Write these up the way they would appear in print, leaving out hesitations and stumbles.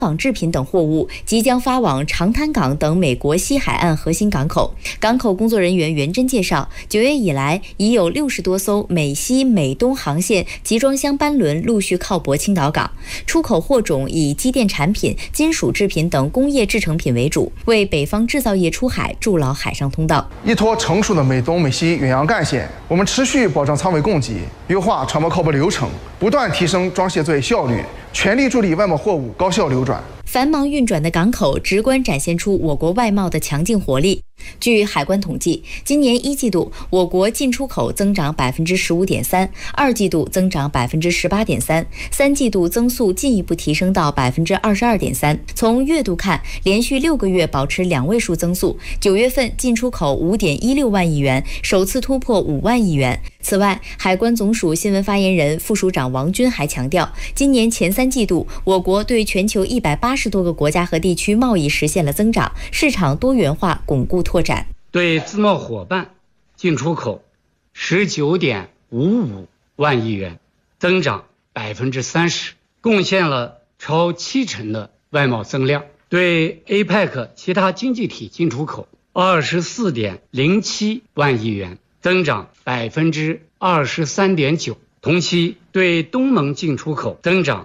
纺制品等货物即将发往长滩港等美国西海岸核心港口。港口工作人员袁真介绍，9月以来，已有60多艘美西美东航线集装箱班轮陆续靠泊青岛港。出口货种以机电产品、金属制品等工业制成品为主，为北方制造业出海筑牢海上通道。 依托成熟的美东美西远洋干线，我们持续保障仓位供给，优化船舶靠泊流程，不断提升装卸作业效率，全力助力外贸货物高效流转。 繁忙运转的港口直观展现出我国外贸的强劲活力。据海关统计，今年1季度我国进出口增长15.3%，2季度增长18.3%，3季度增速进一步提升到22.3%。从月度看，连续6个月保持2位数增速，9月份进出口5.16万亿元，首次突破5万亿元。此外，海关总署新闻发言人、副署长王军还强调，今年前3季度，我国对全球180多个国家和地区贸易实现了增长，市场多元化巩固拓展。 对自贸伙伴进出口19.55万亿元，增长30%，贡献了超70%的外贸增量。对 APEC 其他经济体进出口24.07万亿元，增长23.9%。同期对东盟进出口增长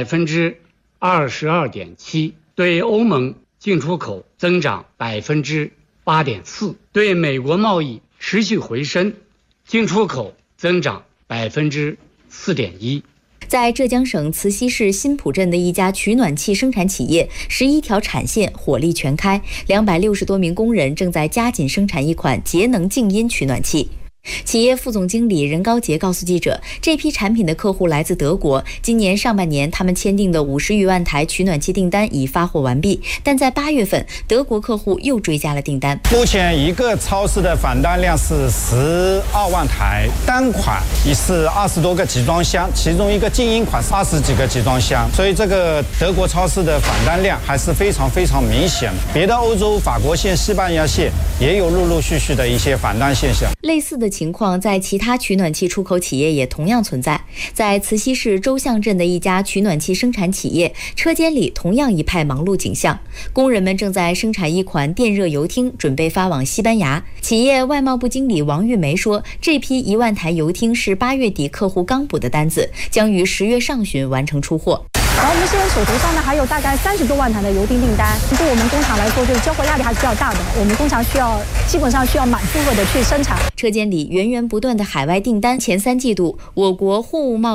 22.7%，对欧盟进出口增长8.4%，对美国贸易持续回升，进出口增长4.1%。 在浙江省慈溪市新浦镇的一家取暖器生产企业，11条产线火力全开，260多名工人正在加紧生产一款节能静音取暖器。企业副总经理任高杰告诉记者，这批产品的客户来自德国，今年上半年他们签订的50余万台取暖器订单已发货完毕，但在8月份，德国客户又追加了订单。 目前一个超市的返单量是12万台，单款也是20多个集装箱，其中一个静音款是20几个集装箱，所以这个德国超市的返单量还是非常明显。别的欧洲法国线、西班牙线也有陆续的一些返单现象。 类似的情况在其他取暖器出口企业也同样存在。在慈溪市周巷镇的一家取暖器生产企业，车间里同样一派忙碌景象，工人们正在生产一款电热油汀，准备发往西班牙。企业外贸部经理王玉梅说，这批1万台油汀是8月底客户刚补的单子，将于10月上旬完成出货。 然后我们现在手头上呢还有大概30多万台的油汀订单，对我们工厂来说，就是交货压力还是比较大的。我们工厂基本上需要满负荷的去生产。 车间里源源不断的海外订单，前3季度我国货物贸易